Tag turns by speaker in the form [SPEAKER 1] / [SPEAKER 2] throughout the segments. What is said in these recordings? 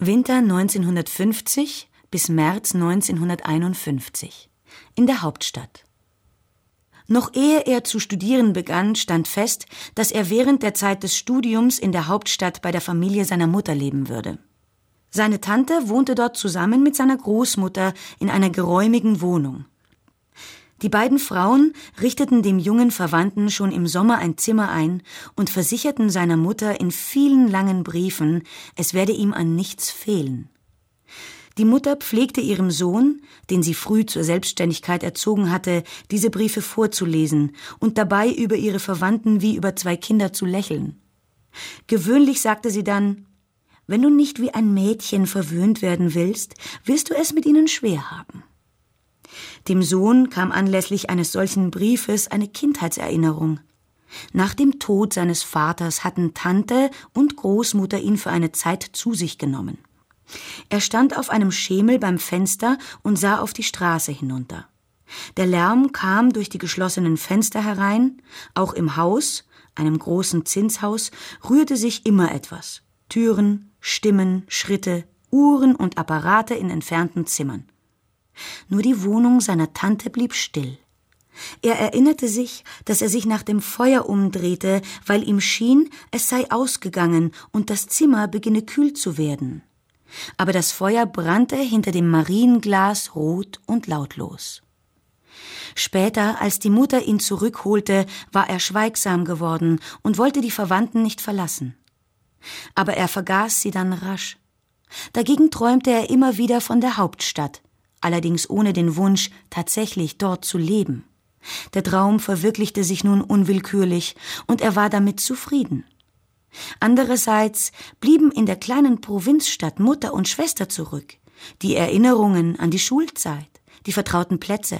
[SPEAKER 1] Winter 1950 bis März 1951 in der Hauptstadt. Noch ehe er zu studieren begann, stand fest, dass er während der Zeit des Studiums in der Hauptstadt bei der Familie seiner Mutter leben würde. Seine Tante wohnte dort zusammen mit seiner Großmutter in einer geräumigen Wohnung. Die beiden Frauen richteten dem jungen Verwandten schon im Sommer ein Zimmer ein und versicherten seiner Mutter in vielen langen Briefen, es werde ihm an nichts fehlen. Die Mutter pflegte ihrem Sohn, den sie früh zur Selbstständigkeit erzogen hatte, diese Briefe vorzulesen und dabei über ihre Verwandten wie über zwei Kinder zu lächeln. Gewöhnlich sagte sie dann: »Wenn du nicht wie ein Mädchen verwöhnt werden willst, wirst du es mit ihnen schwer haben.« Dem Sohn kam anlässlich eines solchen Briefes eine Kindheitserinnerung. Nach dem Tod seines Vaters hatten Tante und Großmutter ihn für eine Zeit zu sich genommen. Er stand auf einem Schemel beim Fenster und sah auf die Straße hinunter. Der Lärm kam durch die geschlossenen Fenster herein, auch im Haus, einem großen Zinshaus, rührte sich immer etwas. Türen, Stimmen, Schritte, Uhren und Apparate in entfernten Zimmern. Nur die Wohnung seiner Tante blieb still. Er erinnerte sich, dass er sich nach dem Feuer umdrehte, weil ihm schien, es sei ausgegangen und das Zimmer beginne kühl zu werden. Aber das Feuer brannte hinter dem Marienglas rot und lautlos. Später, als die Mutter ihn zurückholte, war er schweigsam geworden und wollte die Verwandten nicht verlassen. Aber er vergaß sie dann rasch. Dagegen träumte er immer wieder von der Hauptstadt, allerdings ohne den Wunsch, tatsächlich dort zu leben. Der Traum verwirklichte sich nun unwillkürlich und er war damit zufrieden. Andererseits blieben in der kleinen Provinzstadt Mutter und Schwester zurück, die Erinnerungen an die Schulzeit, die vertrauten Plätze.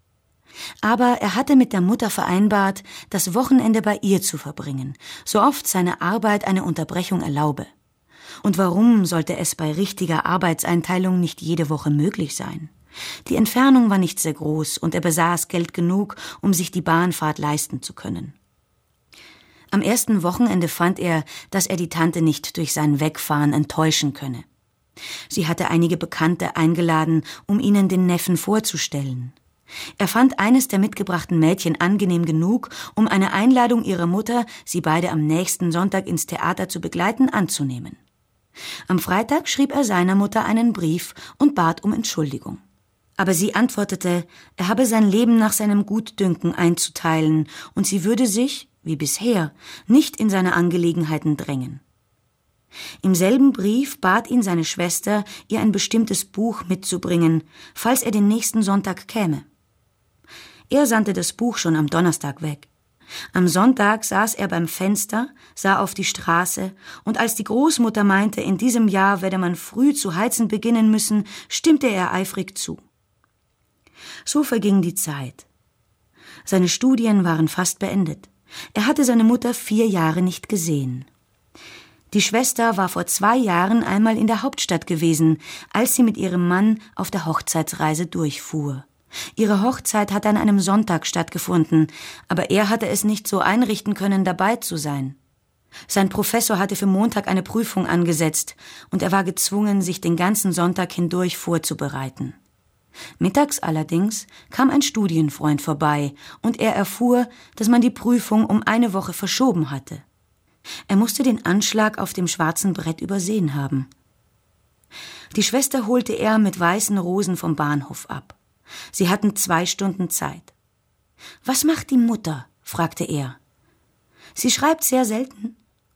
[SPEAKER 1] Aber er hatte mit der Mutter vereinbart, das Wochenende bei ihr zu verbringen, so oft seine Arbeit eine Unterbrechung erlaube. Und warum sollte es bei richtiger Arbeitseinteilung nicht jede Woche möglich sein? Die Entfernung war nicht sehr groß und er besaß Geld genug, um sich die Bahnfahrt leisten zu können. Am ersten Wochenende fand er, dass er die Tante nicht durch sein Wegfahren enttäuschen könne. Sie hatte einige Bekannte eingeladen, um ihnen den Neffen vorzustellen. Er fand eines der mitgebrachten Mädchen angenehm genug, um eine Einladung ihrer Mutter, sie beide am nächsten Sonntag ins Theater zu begleiten, anzunehmen. Am Freitag schrieb er seiner Mutter einen Brief und bat um Entschuldigung. Aber sie antwortete, er habe sein Leben nach seinem Gutdünken einzuteilen und sie würde sich, wie bisher, nicht in seine Angelegenheiten drängen. Im selben Brief bat ihn seine Schwester, ihr ein bestimmtes Buch mitzubringen, falls er den nächsten Sonntag käme. Er sandte das Buch schon am Donnerstag weg. Am Sonntag saß er beim Fenster, sah auf die Straße, und als die Großmutter meinte, in diesem Jahr werde man früh zu heizen beginnen müssen, stimmte er eifrig zu. So verging die Zeit. Seine Studien waren fast beendet. Er hatte seine Mutter 4 Jahre nicht gesehen. Die Schwester war vor 2 Jahren einmal in der Hauptstadt gewesen, als sie mit ihrem Mann auf der Hochzeitsreise durchfuhr. Ihre Hochzeit hatte an einem Sonntag stattgefunden, aber er hatte es nicht so einrichten können, dabei zu sein. Sein Professor hatte für Montag eine Prüfung angesetzt und er war gezwungen, sich den ganzen Sonntag hindurch vorzubereiten. Mittags allerdings kam ein Studienfreund vorbei und er erfuhr, dass man die Prüfung um 1 Woche verschoben hatte. Er musste den Anschlag auf dem schwarzen Brett übersehen haben. Die Schwester holte er mit weißen Rosen vom Bahnhof ab. Sie hatten 2 Stunden Zeit. »Was macht die Mutter?« fragte er. »Sie schreibt sehr selten.«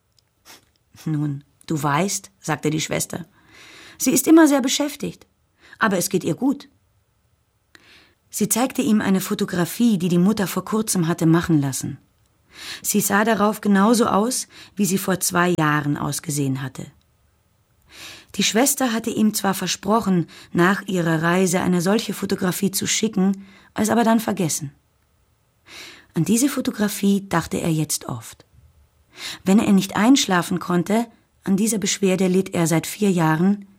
[SPEAKER 1] »Nun, du weißt«, sagte die Schwester, »sie ist immer sehr beschäftigt, aber es geht ihr gut.« Sie zeigte ihm eine Fotografie, die die Mutter vor kurzem hatte machen lassen. Sie sah darauf genauso aus, wie sie vor 2 Jahren ausgesehen hatte. Die Schwester hatte ihm zwar versprochen, nach ihrer Reise eine solche Fotografie zu schicken, es aber dann vergessen. An diese Fotografie dachte er jetzt oft. Wenn er nicht einschlafen konnte, an dieser Beschwerde litt er seit 4 Jahren,